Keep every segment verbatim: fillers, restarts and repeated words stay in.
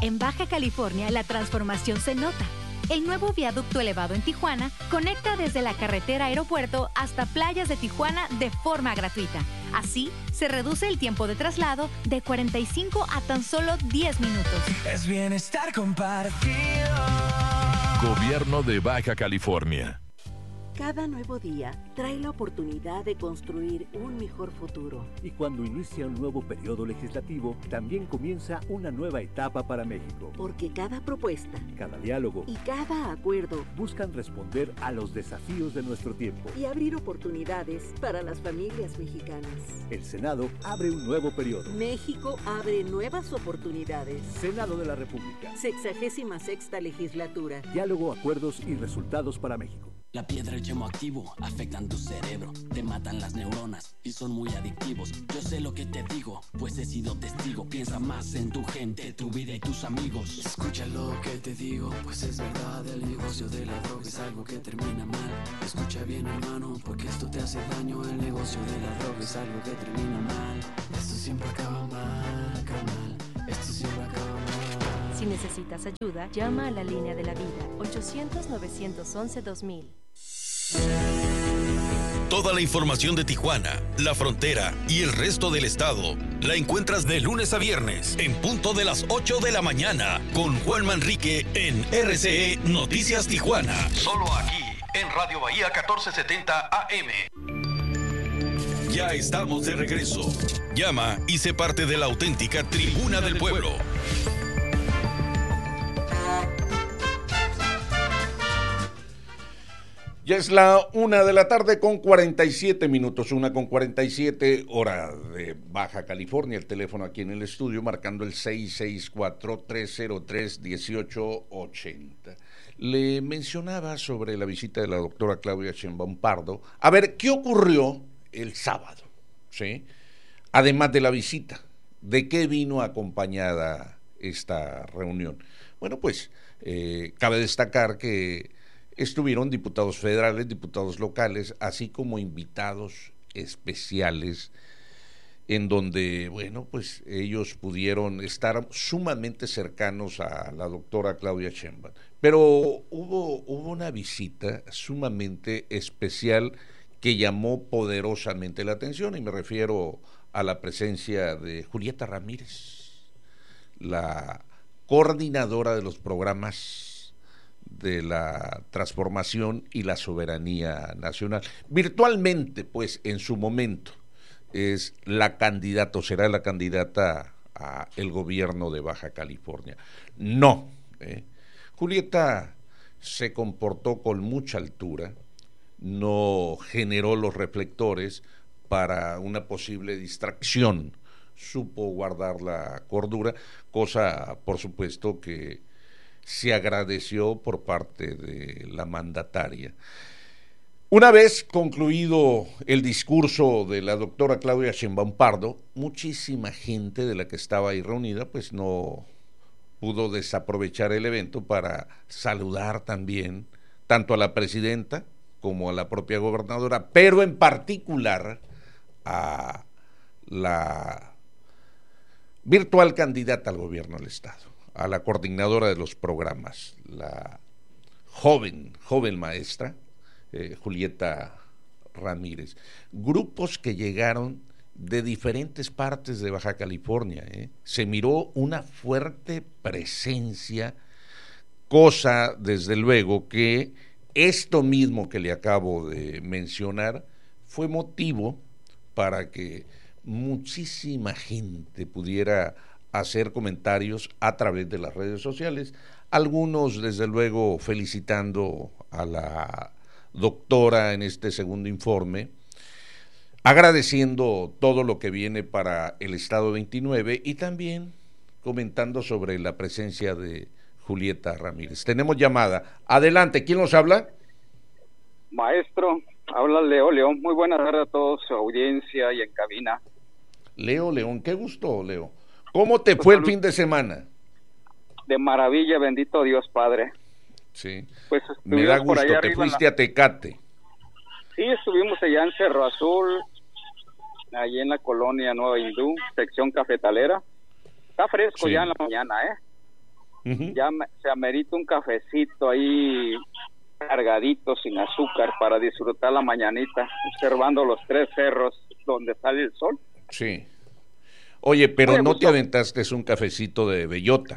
En Baja California, la transformación se nota. El nuevo viaducto elevado en Tijuana conecta desde la carretera aeropuerto hasta playas de Tijuana de forma gratuita. Así, se reduce el tiempo de traslado de cuarenta y cinco a tan solo diez minutos. Es bienestar compartido. Gobierno de Baja California. Cada nuevo día trae la oportunidad de construir un mejor futuro. Y cuando inicia un nuevo periodo legislativo, también comienza una nueva etapa para México. Porque cada propuesta, cada diálogo y cada acuerdo buscan responder a los desafíos de nuestro tiempo y abrir oportunidades para las familias mexicanas. El Senado abre un nuevo periodo. México abre nuevas oportunidades. Senado de la República. Sexagésima sexta legislatura. Diálogo, acuerdos y resultados para México. La piedra y el yemo activo afectan tu cerebro, te matan las neuronas y son muy adictivos. Yo sé lo que te digo, pues he sido testigo. Piensa más en tu gente, tu vida y tus amigos. Escucha lo que te digo, pues es verdad. El negocio de la droga es algo que termina mal. Escucha bien, hermano, porque esto te hace daño. El negocio de la droga es algo que termina mal. Esto siempre acaba mal, carnal. Esto siempre acaba mal. Si necesitas ayuda, llama a la línea de la vida, ochocientos, novecientos once, dos mil. Toda la información de Tijuana, la frontera y el resto del estado la encuentras de lunes a viernes en punto de las ocho de la mañana con Juan Manrique en R C E Noticias Tijuana. Solo aquí en Radio Bahía catorce setenta A M. Ya estamos de regreso. Llama y sé parte de la auténtica Tribuna del Pueblo. Ya es la una de la tarde con cuarenta y siete minutos, una con cuarenta y siete, hora de Baja California. El teléfono aquí en el estudio marcando el seis seis cuatro, tres cero tres, uno ocho ocho cero. Le mencionaba sobre la visita de la doctora Claudia Sheinbaum Pardo. A ver, ¿qué ocurrió el sábado? ¿Sí? Además de la visita, ¿de qué vino acompañada esta reunión? Bueno, pues eh, cabe destacar que estuvieron diputados federales, diputados locales, así como invitados especiales, en donde, bueno, pues ellos pudieron estar sumamente cercanos a la doctora Claudia Sheinbaum. Pero hubo, hubo una visita sumamente especial que llamó poderosamente la atención, y me refiero a la presencia de Julieta Ramírez, la coordinadora de los programas de la transformación y la soberanía nacional. Virtualmente, pues, en su momento, es la candidata, o será la candidata a el gobierno de Baja California. No, ¿eh? Julieta se comportó con mucha altura, no generó los reflectores para una posible distracción, supo guardar la cordura, cosa, por supuesto, que se agradeció por parte de la mandataria. Una vez concluido el discurso de la doctora Claudia Sheinbaum Pardo, muchísima gente de la que estaba ahí reunida pues no pudo desaprovechar el evento para saludar también tanto a la presidenta como a la propia gobernadora, pero en particular a la virtual candidata al gobierno del estado, a la coordinadora de los programas, la joven, joven maestra, eh, Julieta Ramírez. Grupos que llegaron de diferentes partes de Baja California, ¿eh? Se miró una fuerte presencia, cosa, desde luego, que esto mismo que le acabo de mencionar fue motivo para que muchísima gente pudiera hacer comentarios a través de las redes sociales, algunos desde luego felicitando a la doctora en este segundo informe, agradeciendo todo lo que viene para el Estado veintinueve y también comentando sobre la presencia de Julieta Ramírez. Tenemos llamada. Adelante, ¿quién nos habla? Maestro, habla Leo León. Muy buenas tardes a todos, su audiencia y en cabina. Leo León, qué gusto, Leo. ¿Cómo te fue el fin de semana? De maravilla, bendito Dios Padre. Sí, pues me da gusto, te fuiste la... a Tecate. Sí, estuvimos allá en Cerro Azul, allí en la colonia Nueva Hindú, sección cafetalera. Está fresco sí. Ya en la mañana, ¿eh? uh-huh. ya me, se amerita un cafecito ahí cargadito, sin azúcar, para disfrutar la mañanita, observando los tres cerros donde sale el sol. Sí. Oye, pero Oye, no pues, te aventaste un cafecito de bellota.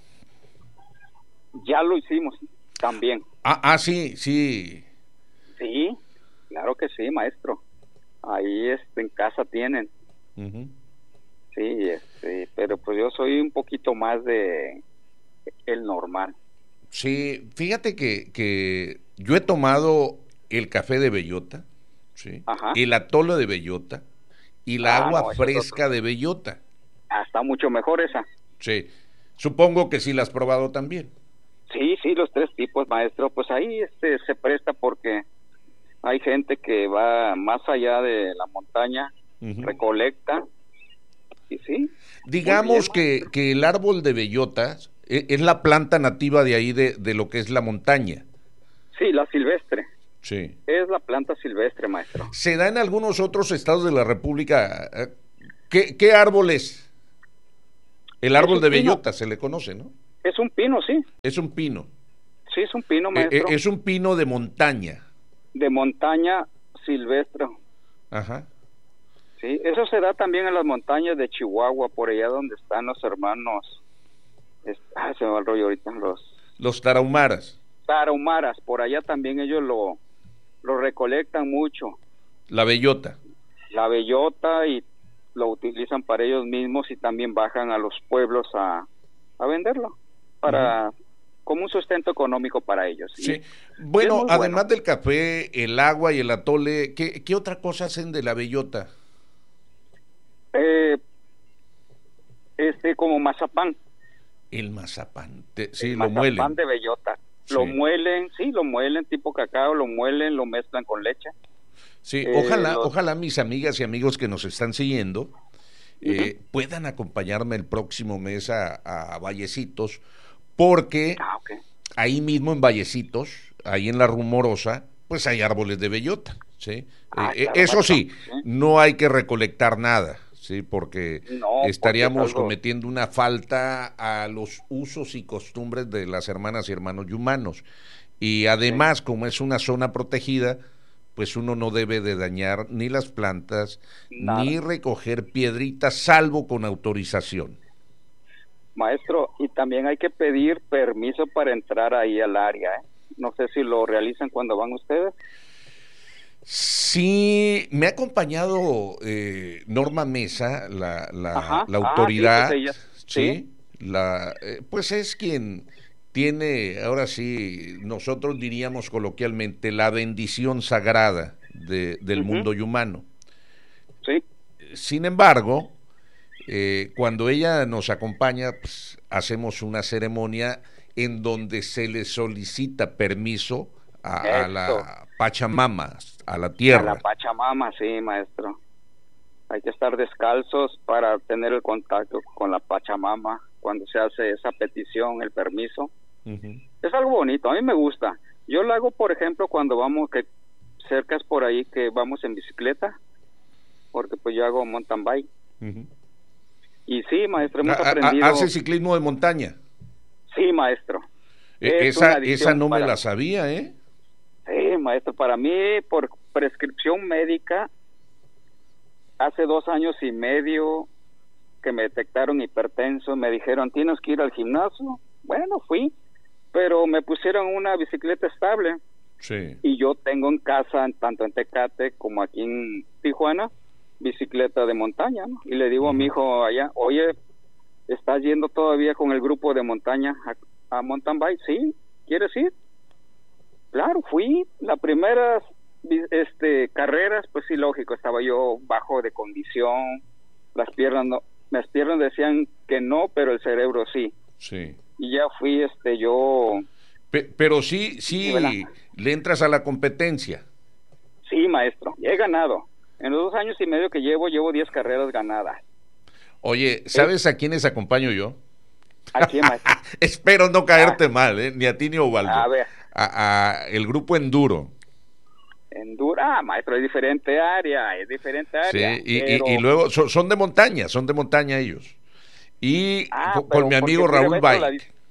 Ya lo hicimos también. Ah, ah, sí, sí. Sí, claro que sí, maestro. Ahí este, en casa tienen. Uh-huh. Sí, este, pero pues yo soy un poquito más de el normal. Sí, fíjate que, que yo he tomado el café de bellota, ¿sí? Ajá. El atole de bellota y la Ah, agua no, fresca de bellota. Ah, está mucho mejor esa. Sí, supongo que sí la has probado también. Sí, sí, los tres tipos, maestro. Pues ahí este se presta porque hay gente que va más allá de la montaña, uh-huh. recolecta, y sí. Digamos que, que el árbol de bellota es la planta nativa de ahí, de, de lo que es la montaña. Sí, la silvestre. Sí. Es la planta silvestre, maestro. ¿Se da en algunos otros estados de la República? ¿Qué, qué árbol es? El árbol de bellota se le conoce, ¿no? Es un pino, sí. Es un pino. Sí, es un pino, maestro. Eh, es un pino de montaña. De montaña silvestre. Ajá. Sí, eso se da también en las montañas de Chihuahua, por allá donde están los hermanos. Es, ah, se me va el rollo ahorita. Los, los tarahumaras. Tarahumaras, por allá también ellos lo, lo recolectan mucho. La bellota. La bellota, y lo utilizan para ellos mismos, y también bajan a los pueblos a, a venderlo para uh-huh. como un sustento económico para ellos. Sí. Bueno, además bueno. del café, el agua y el atole, ¿qué, qué otra cosa hacen de la bellota? Eh, este, como mazapán. El mazapán, Te, sí, el lo mazapán muelen. Mazapán de bellota. Sí. Lo muelen, sí, lo muelen tipo cacao, lo muelen, lo mezclan con leche. Sí, eh, ojalá, los... ojalá mis amigas y amigos que nos están siguiendo uh-huh. eh, puedan acompañarme el próximo mes a, a Vallecitos, porque ah, okay. ahí mismo en Vallecitos, ahí en La Rumorosa, pues hay árboles de bellota, ¿sí? Ah, eh, claro, eso sí, ¿sí? no hay que recolectar nada, ¿sí? Porque no, estaríamos porque algo... cometiendo una falta a los usos y costumbres de las hermanas y hermanos yumanos. Y además, sí. como es una zona protegida, pues uno no debe de dañar ni las plantas, nada. ni recoger piedritas, salvo con autorización. Maestro, y también hay que pedir permiso para entrar ahí al área, ¿eh? No sé si lo realizan cuando van ustedes. Sí, me ha acompañado eh, Norma Mesa, la, la, Ajá. la autoridad, ah, sí, pues, ¿sí? ¿sí? La, eh, pues es quien tiene, ahora sí, nosotros diríamos coloquialmente, la bendición sagrada de, del uh-huh. mundo yumano. Sí. Sin embargo, eh, cuando ella nos acompaña, pues, hacemos una ceremonia en donde se le solicita permiso a, a la Pachamama, a la tierra. A la Pachamama, sí, maestro. Hay que estar descalzos para tener el contacto con la Pachamama cuando se hace esa petición, el permiso. Uh-huh. Es algo bonito, a mí me gusta. Yo lo hago, por ejemplo, cuando vamos, que cercas por ahí, que vamos en bicicleta, porque pues yo hago mountain bike. Uh-huh. Y sí, maestro, hemos ¿Ha, aprendido... ¿Hace ciclismo de montaña? Sí, maestro. Eh, esa esa no para... me la sabía, ¿eh? Sí, maestro, para mí, por prescripción médica, hace dos años y medio que me detectaron hipertenso, me dijeron, tienes que ir al gimnasio. Bueno, fui, pero me pusieron una bicicleta estable. Sí. Y yo tengo en casa, tanto en Tecate como aquí en Tijuana, bicicleta de montaña, ¿no? Y le digo uh-huh. a mi hijo allá, oye, ¿estás yendo todavía con el grupo de montaña a, a mountain bike? Sí, ¿quieres ir? Claro, fui. Las primeras este, carreras, pues sí, lógico, estaba yo bajo de condición, las piernas no, las piernas decían que no, pero el cerebro sí. Sí. Y ya fui, este, yo... Pe- pero sí, sí, sí le entras a la competencia. Sí, maestro, he ganado. En los dos años y medio que llevo, llevo diez carreras ganadas. Oye, ¿sabes ¿Eh? a quiénes acompaño yo? ¿A quién, maestro? Espero no caerte ah. mal, ¿eh? Ni a ti ni a Ubaldo. A ver. A, a el grupo Enduro. Enduro, ah, maestro, es diferente área, es diferente área. Sí, y, pero... y, y luego son, son de montaña, son de montaña ellos. Y ah, con, con mi amigo Raúl Bike.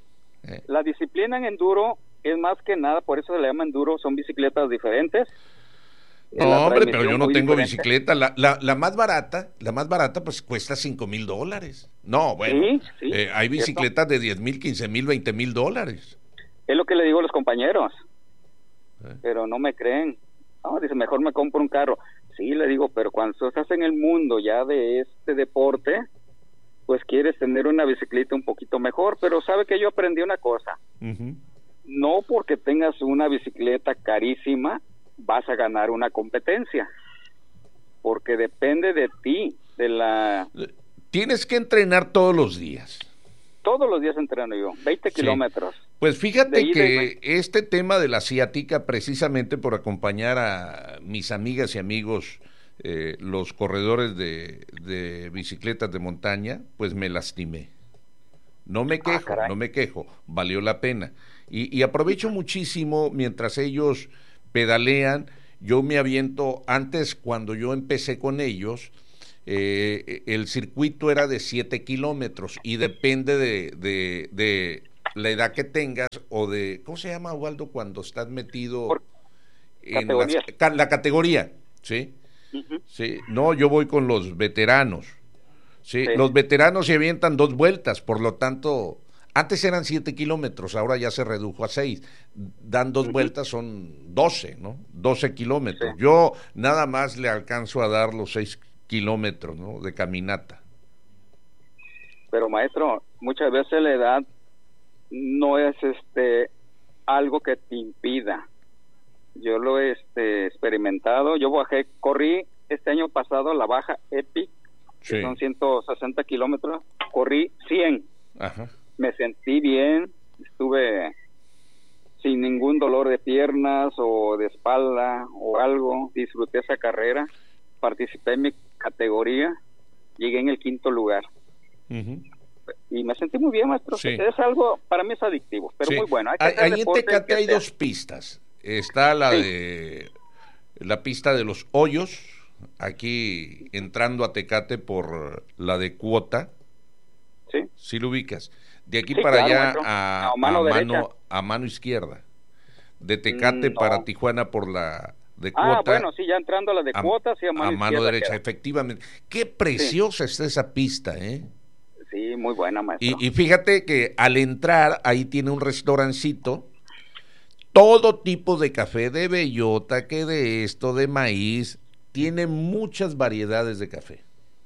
Eh. La disciplina en enduro es más que nada, por eso se le llama enduro, son bicicletas diferentes. No, hombre, pero yo no tengo diferente. bicicleta. La, la, la más barata, la más barata, pues cuesta cinco mil dólares. No, bueno, sí, sí, eh, hay bicicletas ¿cierto? de diez mil, quince mil, veinte mil dólares. Es lo que le digo a los compañeros, ¿Eh? pero no me creen. No, dice, mejor me compro un carro. Sí, le digo, pero cuando estás en el mundo ya de este deporte, pues quieres tener una bicicleta un poquito mejor, pero sabe que yo aprendí una cosa. Uh-huh. No porque tengas una bicicleta carísima, vas a ganar una competencia, porque depende de ti, de la... Tienes que entrenar todos los días. Todos los días entreno yo, veinte sí. kilómetros. Pues fíjate que de... este tema de la ciática, precisamente por acompañar a mis amigas y amigos, eh, los corredores de, de bicicletas de montaña, pues me lastimé. No me quejo, ah, no me quejo, valió la pena. Y, y aprovecho muchísimo mientras ellos pedalean, yo me aviento, antes cuando yo empecé con ellos, eh, el circuito era de siete kilómetros y depende de, de, de la edad que tengas o de, ¿cómo se llama, Waldo, cuando estás metido Por en las, la categoría? ¿Sí? Uh-huh. Sí, no, yo voy con los veteranos, ¿sí? Sí. Los veteranos se avientan dos vueltas, por lo tanto... Antes eran siete kilómetros, ahora ya se redujo a seis. Dan dos uh-huh. vueltas, son doce, ¿no? doce kilómetros. Sí. Yo nada más le alcanzo a dar los seis kilómetros, ¿no? De caminata. Pero maestro, muchas veces la edad no es este algo que te impida. Yo lo he este, experimentado. Yo bajé, corrí este año pasado la baja Epic, sí. que son ciento sesenta kilómetros. Corrí cien. Ajá. Me sentí bien, estuve sin ningún dolor de piernas o de espalda o algo, disfruté esa carrera, participé en mi categoría, llegué en el quinto lugar. Uh-huh. Y me sentí muy bien, maestro. Sí. Es algo, para mí es adictivo, pero sí. muy bueno. Hay que Ahí en Tecate hay sea. dos pistas. Está la sí. de la pista de los Hoyos, aquí entrando a Tecate por la de Cuota. Sí. ¿Sí lo ubicas? De aquí sí, para claro, allá a, a, mano, a, mano, a mano izquierda. De Tecate mm, no. para Tijuana por la de Cuota. Ah, bueno, sí, ya entrando a la de Cuota, sí, a mano, a mano derecha, queda. Efectivamente. Qué preciosa sí. está esa pista, ¿eh? Sí, muy buena, maestro. Y, y fíjate que al entrar, ahí tiene un restaurancito, todo tipo de café, de bellota, que de esto, de maíz, tiene muchas variedades de café.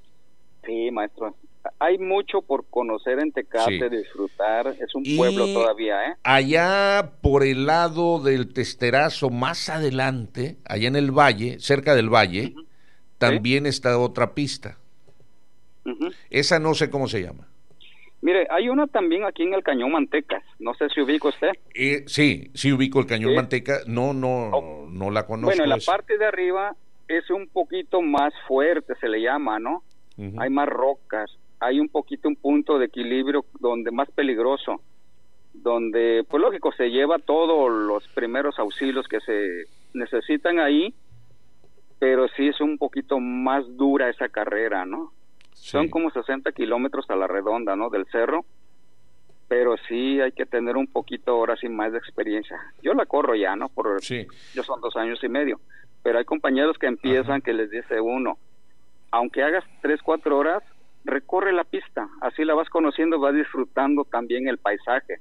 Sí, maestro. Hay mucho por conocer en Tecate, sí. disfrutar, es un y pueblo todavía, ¿eh? Allá por el lado del Testerazo, más adelante, allá en el valle, cerca del valle, uh-huh. también ¿Sí? está otra pista. Uh-huh. Esa no sé cómo se llama. Mire, hay una también aquí en el Cañón Mantecas, no sé si ubica usted. Eh, sí, sí ubico el Cañón ¿Sí? Manteca, no, no, oh. no la conozco. Bueno, en la esa. parte de arriba es un poquito más fuerte, se le llama, ¿no? Uh-huh. Hay más rocas. Hay un poquito un punto de equilibrio donde más peligroso, donde pues lógico se lleva todos los primeros auxilios que se necesitan ahí, pero sí es un poquito más dura esa carrera, ¿no? Sí. Son como sesenta kilómetros a la redonda, ¿no? Del cerro, pero sí hay que tener un poquito ahora sí más de experiencia. Yo la corro ya, ¿no? Por sí. Yo son dos años y medio, pero hay compañeros que empiezan Ajá. que les dice uno, aunque hagas tres, cuatro horas, recorre la pista, así la vas conociendo, vas disfrutando también el paisaje.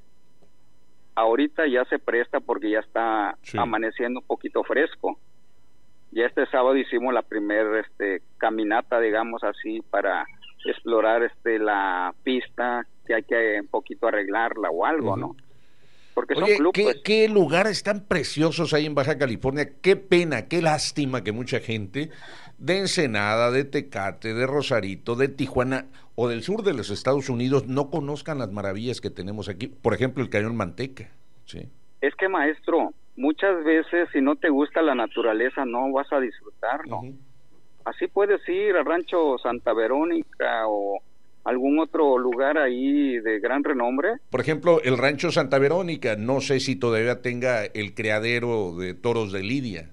Ahorita ya se presta porque ya está sí. amaneciendo un poquito fresco. Ya este sábado hicimos la primera este, caminata, digamos así, para explorar este la pista, que hay que un poquito arreglarla o algo, uh-huh. ¿no? Porque son Oye, clubes. ¿qué, pues. ¿qué lugares tan preciosos hay en Baja California? Qué pena, qué lástima que mucha gente de Ensenada, de Tecate, de Rosarito, de Tijuana o del sur de los Estados Unidos no conozcan las maravillas que tenemos aquí. Por ejemplo, el Cañón Manteca. ¿Sí? Es que, maestro, muchas veces si no te gusta la naturaleza no vas a disfrutarlo. Uh-huh. Así puedes ir al Rancho Santa Verónica o algún otro lugar ahí de gran renombre. Por ejemplo, el Rancho Santa Verónica, no sé si todavía tenga el criadero de toros de Lidia.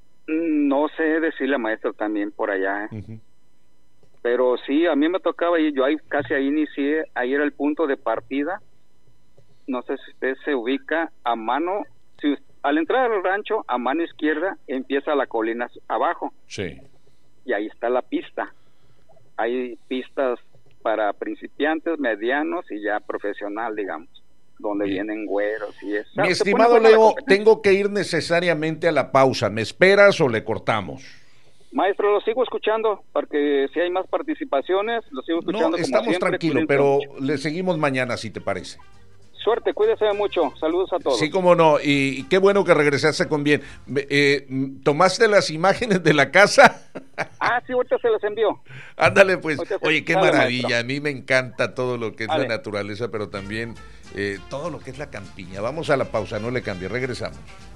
No sé decirle, maestro, también por allá, ¿eh? Uh-huh. Pero sí, a mí me tocaba ir, yo ahí casi ahí inicié, ahí era el punto de partida, no sé si usted se ubica a mano, si al entrar al rancho, a mano izquierda empieza la colina abajo. Sí. Y ahí está la pista. Hay pistas para principiantes, medianos y ya profesional, digamos, donde Bien. vienen güeros y eso. Mi estimado Leo, tengo que ir necesariamente a la pausa. ¿Me esperas o le cortamos? Maestro, lo sigo escuchando, porque si hay más participaciones, lo sigo escuchando. No, como estamos tranquilos, cuídense pero mucho. Le seguimos mañana, si te parece. Suerte, cuídese mucho. Saludos a todos. Sí, cómo no. Y, y qué bueno que regresaste con bien. Eh, ¿Tomaste las imágenes de la casa? Ah, sí, ahorita se las envió. Ándale, pues. Se... Oye, qué Dale, maravilla. maestro. A mí me encanta todo lo que es Dale. la naturaleza, pero también eh, todo lo que es la campiña. Vamos a la pausa, no le cambie. Regresamos.